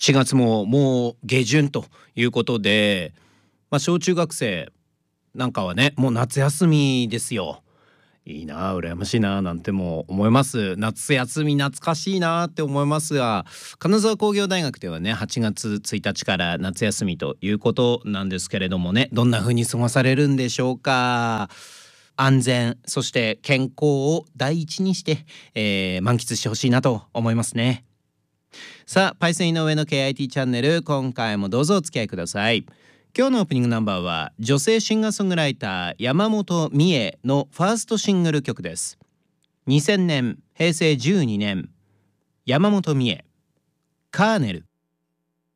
7月ももう下旬ということで、小中学生なんかはねもう夏休みですよ。いいな羨ましいななんても思います。夏休み懐かしいなって思いますが、金沢工業大学ではね8月1日から夏休みということなんですけれどもね、どんな風に過ごされるんでしょうか。安全そして健康を第一にして、満喫してほしいなと思いますね。さあパイセン井上の KIT チャンネル、今回もどうぞお付き合いください。今日のオープニングナンバーは女性シンガーソングライター山本美恵のファーストシングル曲です。2000年平成12年山本美恵カーネル。